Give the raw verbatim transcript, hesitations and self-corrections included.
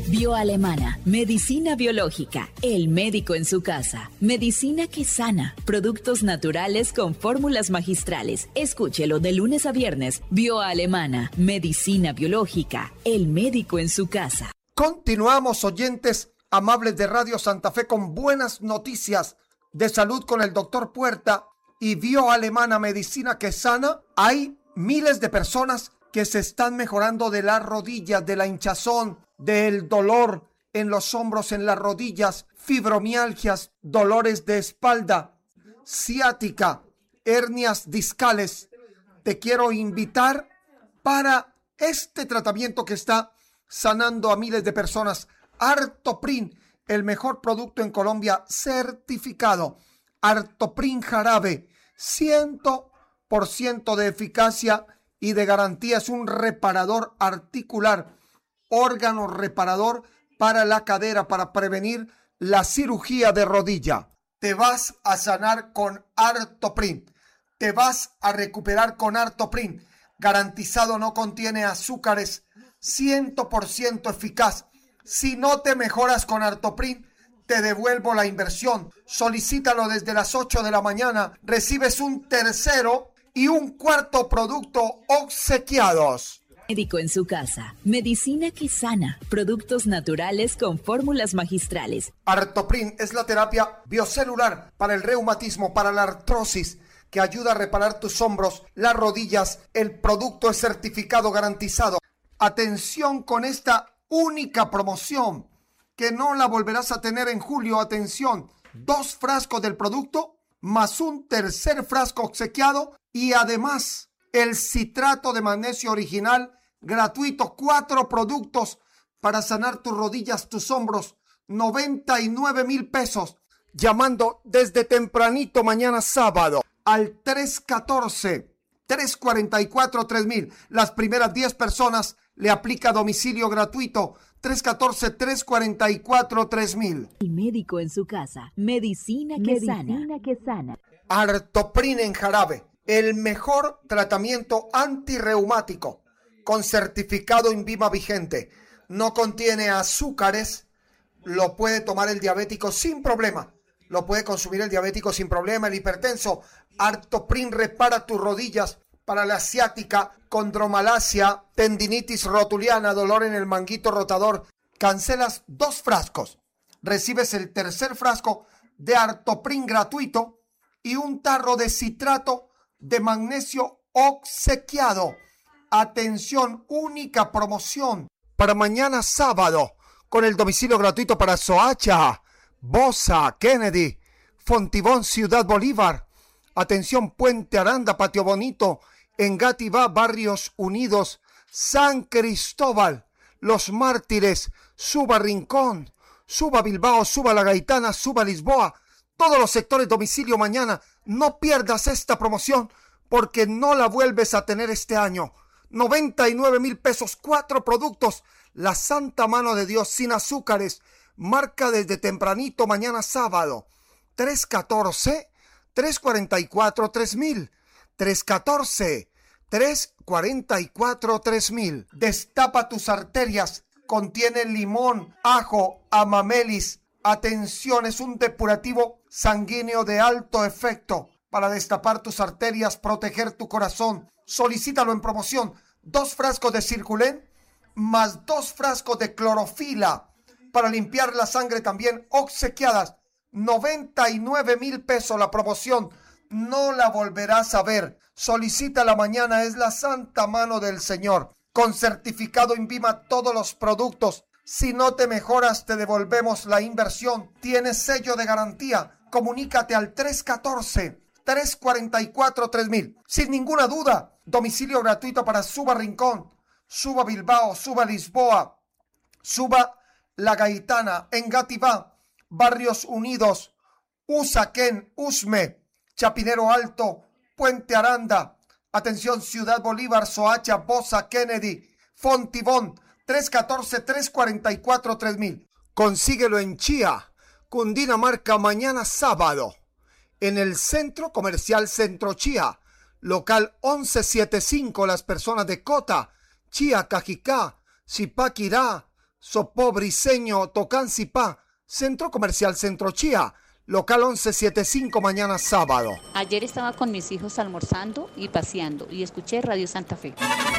Bioalemana, medicina biológica, el médico en su casa, medicina que sana, productos naturales con fórmulas magistrales. Escúchelo de lunes a viernes. Bioalemana, medicina biológica, el médico en su casa. Continuamos, oyentes amables de Radio Santa Fe, con buenas noticias de salud con el doctor Puerta y Bioalemana, medicina que sana. Hay miles de personas que se están mejorando de las rodillas, de la hinchazón, del dolor en los hombros, en las rodillas, fibromialgias, dolores de espalda, ciática, hernias discales. Te quiero invitar para este tratamiento que está sanando a miles de personas. Artoprin, el mejor producto en Colombia certificado. Artoprin jarabe, cien por ciento de eficacia y de garantía. Es un reparador articular, órgano reparador para la cadera, para prevenir la cirugía de rodilla. Te vas a sanar con Artoprin. Te vas a recuperar con Artoprin. Garantizado, no contiene azúcares, cien por ciento eficaz. Si no te mejoras con Artoprin, te devuelvo la inversión. Solicítalo desde las ocho de la mañana. Recibes un tercero y un cuarto producto obsequiados. Médico en su casa, medicina que sana, productos naturales con fórmulas magistrales. Artoprin es la terapia biocelular para el reumatismo, para la artrosis, que ayuda a reparar tus hombros, las rodillas. El producto es certificado, garantizado. Atención con esta única promoción, que no la volverás a tener en julio. Atención, dos frascos del producto más un tercer frasco obsequiado y además el citrato de magnesio original gratuito. Cuatro productos para sanar tus rodillas, tus hombros. noventa y nueve mil pesos. Llamando desde tempranito mañana sábado al tres uno cuatro, tres cuatro cuatro, tres mil. Las primeras diez personas le aplica domicilio gratuito. tres uno cuatro, tres cuatro cuatro, tres mil. El médico en su casa, medicina que medicina sana. que sana. Artoprin en jarabe, el mejor tratamiento antirreumático con certificado INVIMA vigente. No contiene azúcares, lo puede tomar el diabético sin problema. Lo puede consumir el diabético sin problema, el hipertenso. Artoprin repara tus rodillas para la ciática, condromalacia, tendinitis rotuliana, dolor en el manguito rotador. Cancelas dos frascos. Recibes el tercer frasco de Artoprin gratuito y un tarro de citrato de magnesio obsequiado. Atención, única promoción para mañana sábado con el domicilio gratuito para Soacha, Bosa, Kennedy, Fontibón, Ciudad Bolívar. Atención, Puente Aranda, Patio Bonito, Engativá, Barrios Unidos, San Cristóbal, Los Mártires, Suba Rincón, Suba Bilbao, Suba La Gaitana, Suba Lisboa. Todos los sectores domicilio mañana. No pierdas esta promoción porque no la vuelves a tener este año. noventa y nueve mil pesos, cuatro productos. La Santa Mano de Dios sin azúcares. Marca desde tempranito mañana sábado. tres uno cuatro, tres cuatro cuatro, tres mil. tres uno cuatro, tres cuatro cuatro, tres mil. Destapa tus arterias. Contiene limón, ajo, amamelis. Atención, es un depurativo sanguíneo de alto efecto para destapar tus arterias, proteger tu corazón. Solicítalo en promoción. Dos frascos de Circulén más dos frascos de clorofila para limpiar la sangre también obsequiadas. noventa y nueve mil pesos la promoción. No la volverás a ver. Solicítala mañana. Es la Santa Mano del Señor. Con certificado INVIMA todos los productos. Si no te mejoras, te devolvemos la inversión. Tienes sello de garantía. Comunícate al tres uno cuatro, tres cuatro cuatro, tres mil. Sin ninguna duda, domicilio gratuito para Suba Rincón, Suba Bilbao, Suba Lisboa, Suba La Gaitana, Engativá, Barrios Unidos, Usaquén, Usme, Chapinero Alto, Puente Aranda. Atención, Ciudad Bolívar, Soacha, Bosa, Kennedy, Fontibón. tres uno cuatro, tres cuatro cuatro, tres mil. Consíguelo en Chía, Cundinamarca, mañana sábado. En el Centro Comercial Centro Chía, local once setenta y cinco, las personas de Cota, Chía, Cajicá, Zipaquirá, Sopó Briseño, Tocancipá, Centro Comercial Centro Chía, local once setenta y cinco, mañana sábado. Ayer estaba con mis hijos almorzando y paseando y escuché Radio Santa Fe.